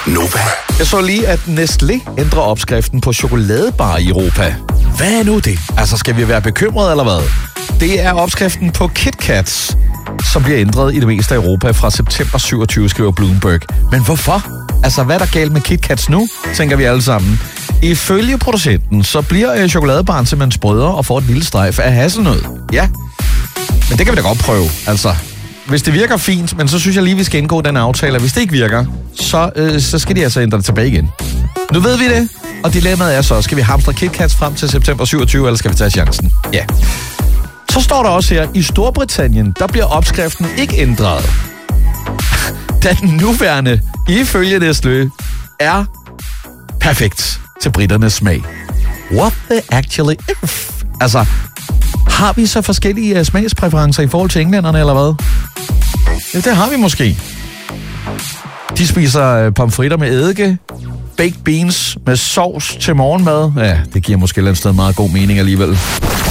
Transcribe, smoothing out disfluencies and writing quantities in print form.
Nova. Jeg så lige, at Nestlé ændrer opskriften på chokoladebar i Europa. Hvad er nu det? Altså, skal vi være bekymrede eller hvad? Det er opskriften på KitKats, som bliver ændret i det meste af Europa fra september 27, skriver Bloomberg. Men hvorfor? Altså, hvad er der galt med KitKats nu, tænker vi alle sammen. Ifølge producenten, så bliver chokoladebaren simpelthen sprødere og får et lille strejf af hasselnød. Ja, men det kan vi da godt prøve, altså. Hvis det virker fint, men så synes jeg lige, vi skal indgå den aftale, at hvis det ikke virker, så skal de altså ændre det tilbage igen. Nu ved vi det, og dilemmaet er så, skal vi hamstre KitKats frem til september 27, eller skal vi tage chancen? Ja. Så står der også her, i Storbritannien, der bliver opskriften ikke ændret. Da den nuværende, ifølge Nestlé, er perfekt til britternes smag. What the actually if? Altså, har vi så forskellige smagspræferencer i forhold til englænderne, eller hvad? Ja, det har vi måske. De spiser pomfritter med eddike, baked beans med sovs til morgenmad. Ja, det giver måske et eller andet sted meget god mening alligevel.